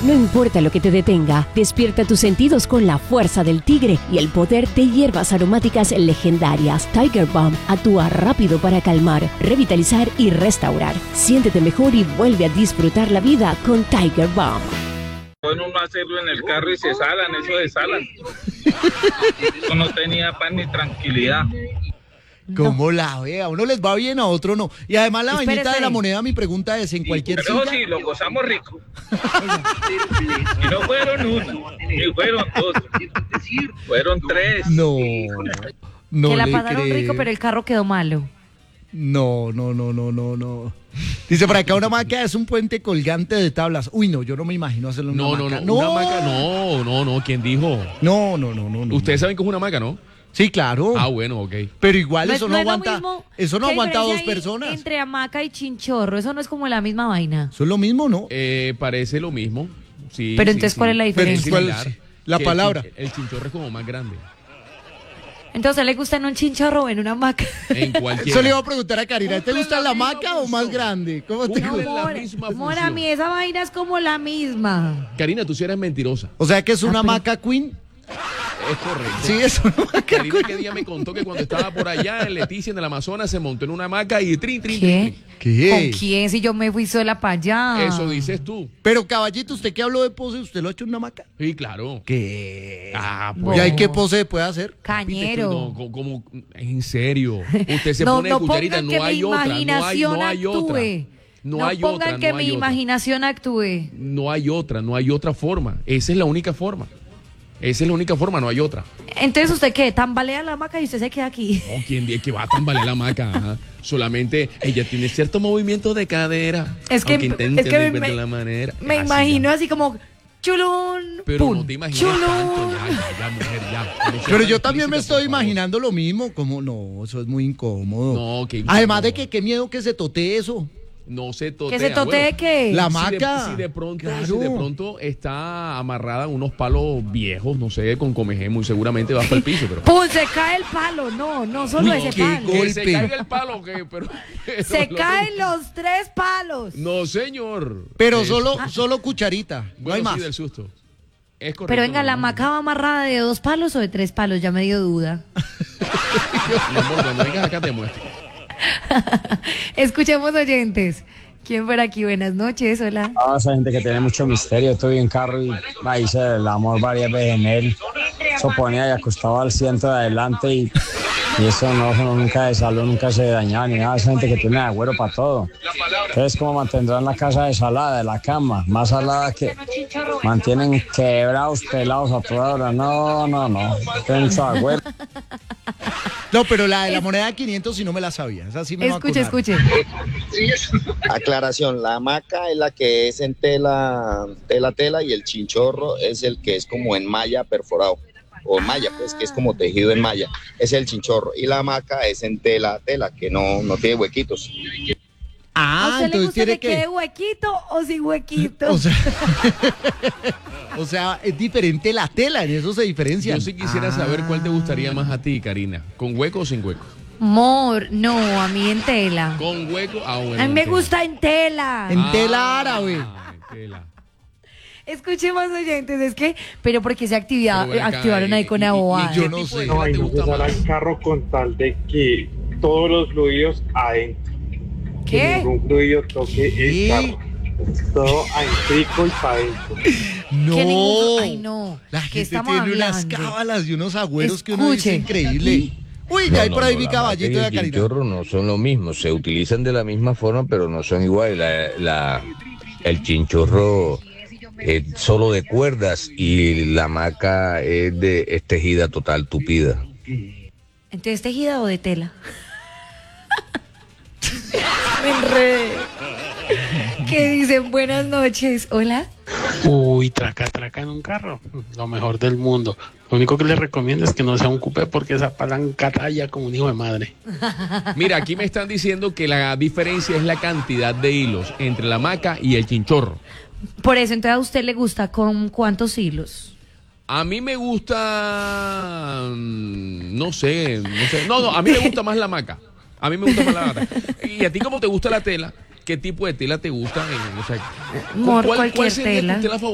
No importa lo que te detenga, despierta tus sentidos con la fuerza del tigre y el poder de hierbas aromáticas legendarias. Tiger Balm actúa rápido para calmar, revitalizar y restaurar. Siéntete mejor y vuelve a disfrutar la vida con Tiger Balm. Pueden uno hacerlo en el carro y se salan, eso desalan. Eso no tenía paz ni tranquilidad. ¿Cómo la ve? A uno les va bien, a otro no. Y además la vainita de la moneda, mi pregunta es, ¿en cualquier Pero silla? sí, lo gozamos rico. Y no fueron uno, ni fueron dos. Fueron tres. No que la le pasaron creo. rico, pero el carro quedó malo. No. Dice por acá, una hamaca es un puente colgante de tablas. Uy, no, yo no me imagino hacerlo en una hamaca. Una hamaca, no, ¿quién dijo? No. Ustedes saben que es una hamaca, ¿no? Sí, claro. Ah, bueno, ok. Pero igual No eso es- no no es lo aguanta. mismo. Eso no ¿Qué aguanta a dos diferencia hay personas. entre hamaca y chinchorro? Eso no es como la misma vaina. Eso es lo mismo, ¿no? Parece lo mismo. Sí, Pero sí, entonces, sí. ¿cuál es la diferencia? ¿Cuál Similar. es la Que palabra? El chinchorro es como más grande. Entonces, ¿le gusta en un chinchorro o en una hamaca? En cualquier. Eso le iba a preguntar a Karina. ¿Te gusta la hamaca o más grande? ¿Cómo te Cumplen gusta? la misma Amor, a función. mí esa vaina es como la misma. Karina, tú sí eres mentirosa. O sea que es una pero- hamaca queen. Es correcto. Sí, es una hamaca Karina queen. que día me contó que cuando estaba por allá en Leticia, en el Amazonas, se montó en una hamaca y trin. ¿Qué? ¿Qué? ¿Con quién? Si yo me fui sola para allá. Eso dices tú. Pero caballito, usted que habló de pose, ¿usted lo ha hecho en una hamaca? Sí, claro. ¿Qué? Ah, ¿Y pues. ahí qué pose puede hacer? Cañero. No, como, en serio. Usted se No, pone no cucharita, pongan que no mi hay otra. imaginación No hay otra. actúe. No hay pongan otra. que No mi hay otra. imaginación actúe. No hay otra forma. Esa es la única forma. Esa es la única forma, no hay otra. Entonces, ¿usted qué? Tambalea la hamaca y usted se queda aquí. No, ¿quién dice que va a tambalear la hamaca? Ajá. Solamente ella tiene cierto movimiento de cadera. Es que- aunque intente es que de me- la manera. Me Así imagino ya. así como chulún. Pero pum, no te imaginas chulún. tanto. Ya, mujer, ya. No seas Pero tan yo también me explícita, estoy por favor. imaginando lo mismo. Como no, eso es muy incómodo. No, qué incómodo. Además de que qué miedo que se totee eso. No se totea. ¿Que se totee bueno. qué? La Si de- hamaca. Si de pronto, Claro. si de pronto está amarrada a unos palos viejos, no sé, con comején, muy seguramente va para el piso, pero. ¡Pum! Se cae el palo. No solo Uy, ese qué palo. golpe. Que se caiga el palo, que, pero. Se no, caen los 3 palos. No, señor. Pero Es- solo cucharita. No hay Bueno, más. sí, del susto. Es correcto. Pero venga, no, ¿la no. hamaca va amarrada de 2 palos o de 3 palos? Ya me dio duda. Mi amor, cuando vengas acá te muestro. Escuchemos oyentes. ¿Quién por aquí? Buenas noches, hola. Ah, esa gente que tiene mucho misterio. Estuve en carro y me hice el amor varias veces en él. Se ponía y acostaba al asiento de adelante y eso no, nunca de salud, nunca se dañaba ni nada. Esa gente que tiene agüero para todo. Entonces, ¿cómo mantendrán la casa desalada, de la cama? Más salada que mantienen quebrados, pelados a toda hora. No. Tienen mucho agüero. No, pero la de la moneda de 500 sí no me la sabía. Esa sí me Escuche, vacunaron. escuche. Aclaración, la hamaca es la que es en tela y el chinchorro es el que es como en malla perforado, o en malla, pues que es como tejido en malla, es el chinchorro, y la hamaca es en tela, que no tiene huequitos. ¿A Ah, usted le entonces gusta tiene que quede que... huequito o sin huequito? O sea, es diferente la tela, en eso se diferencia. Yo sí quisiera saber cuál te gustaría más a ti, Karina. ¿Con hueco o sin hueco? Amor, no, a mí en tela. Con hueco, bueno. A mí me en gusta en tela. En tela árabe. En tela. Escuchemos oyentes, es que, pero porque se Pero ven acá, activaron ahí con la bobada. ¿qué Yo no tipo de sé. tela No, y te no se gusta sale más? al carro con tal de que todos los fluidos adentro. Que ¿Qué? ningún fluido toque ¿Qué? el carro. Todo adentro y para adentro. No. Que ningún- ay, no. La ¿Qué gente estamos tiene unas hablando? cábalas y unos agüeros que uno dice Escuche. increíble. Uy, ya hay por ahí mi caballito de El Karina. chinchorro no son lo mismo, se utilizan de la misma forma, pero no son iguales. El chinchorro es solo de cuerdas y la hamaca es tejida total, tupida. Entonces, ¿tejida o de tela? Me enredé. ¿Qué dicen? Buenas noches. Hola. Uy, traca en un carro, lo mejor del mundo. Lo único que les recomiendo es que no sea un coupé porque esa palanca talla como un hijo de madre. Mira, aquí me están diciendo que la diferencia es la cantidad de hilos entre la hamaca y el chinchorro. Por eso, entonces, ¿a usted le gusta con cuántos hilos? A mí me gusta, no sé. No, a mí me gusta más la hamaca. A mí me gusta más la hamaca. ¿Y a ti cómo te gusta la tela? ¿Qué tipo de tela te gusta? O sea, Amor, ¿cuál cualquier sería tu tela. tela